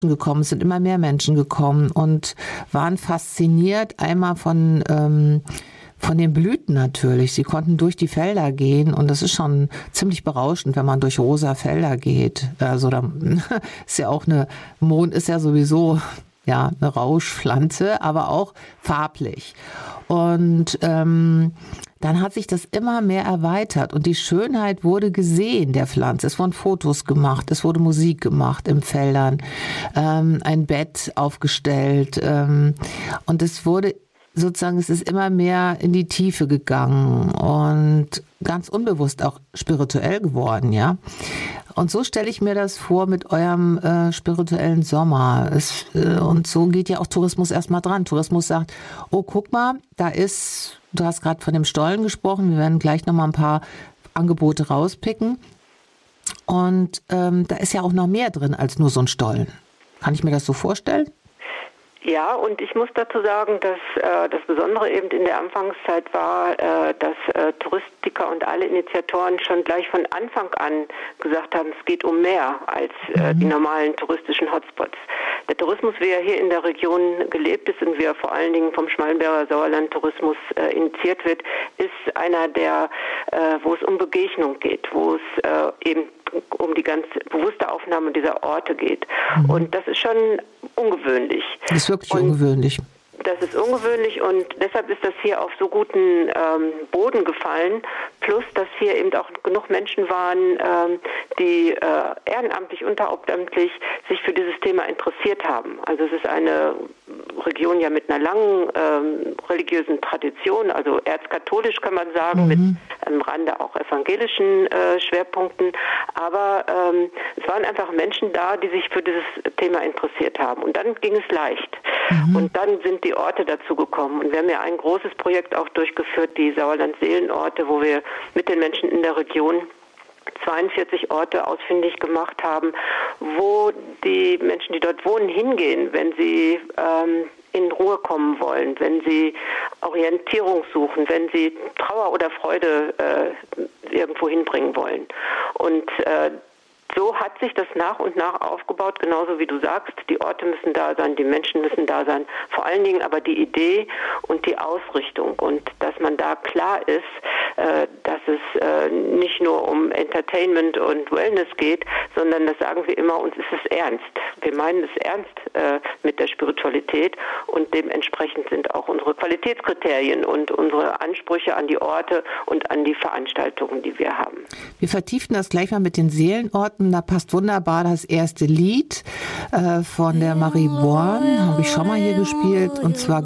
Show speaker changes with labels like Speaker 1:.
Speaker 1: gekommen, es sind immer mehr Menschen gekommen und waren fasziniert einmal von den Blüten natürlich. Sie konnten durch die Felder gehen und das ist schon ziemlich berauschend, wenn man durch rosa Felder geht. Also da ist ja auch Mohn ist ja sowieso eine Rauschpflanze, aber auch farblich. Und dann hat sich das immer mehr erweitert und die Schönheit wurde gesehen der Pflanze. Es wurden Fotos gemacht, es wurde Musik gemacht im Feldern, ein Bett aufgestellt und es ist immer mehr in die Tiefe gegangen und ganz unbewusst auch spirituell geworden, ja. Und so stelle ich mir das vor mit eurem spirituellen Sommer. Und so geht ja auch Tourismus erstmal dran. Tourismus sagt, oh, guck mal, du hast gerade von dem Stollen gesprochen, wir werden gleich nochmal ein paar Angebote rauspicken. Und da ist ja auch noch mehr drin als nur so ein Stollen. Kann ich mir das so vorstellen?
Speaker 2: Ja, und ich muss dazu sagen, dass das Besondere eben in der Anfangszeit war, dass Touristiker und alle Initiatoren schon gleich von Anfang an gesagt haben, es geht um mehr als die normalen touristischen Hotspots. Der Tourismus, wie er hier in der Region gelebt ist und wie er vor allen Dingen vom Schmallenberger Sauerland-Tourismus initiiert wird, ist einer wo es um Begegnung geht, wo es eben um die ganz bewusste Aufnahme dieser Orte geht. Und das ist schon ungewöhnlich.
Speaker 1: Das ist wirklich ungewöhnlich.
Speaker 2: Das ist ungewöhnlich und deshalb ist das hier auf so guten Boden gefallen. Plus, dass hier eben auch genug Menschen waren, die ehrenamtlich, unterhauptamtlich sich für dieses Thema interessiert haben. Also es ist eine Region ja mit einer langen religiösen Tradition, also erzkatholisch kann man sagen, mit am Rande auch evangelischen Schwerpunkten. Aber es waren einfach Menschen da, die sich für dieses Thema interessiert haben. Und dann ging es leicht. Und dann sind die Orte dazu gekommen. Und wir haben ja ein großes Projekt auch durchgeführt, die Sauerland-Seelenorte, wo wir mit den Menschen in der Region 42 Orte ausfindig gemacht haben, wo die Menschen, die dort wohnen, hingehen, wenn sie in Ruhe kommen wollen, wenn sie Orientierung suchen, wenn sie Trauer oder Freude irgendwo hinbringen wollen. Und so hat sich das nach und nach aufgebaut, genauso wie du sagst. Die Orte müssen da sein, die Menschen müssen da sein. Vor allen Dingen aber die Idee und die Ausrichtung. Und dass man da klar ist, dass es nicht nur um Entertainment und Wellness geht, sondern das sagen wir immer, uns ist es ernst. Wir meinen es ernst mit der Spiritualität und dementsprechend sind auch unsere Qualitätskriterien und unsere Ansprüche an die Orte und an die Veranstaltungen, die wir haben.
Speaker 1: Wir vertiefen das gleich mal mit den Seelenorten. Da passt wunderbar das erste Lied von der Marie Born, habe ich schon mal hier gespielt, und zwar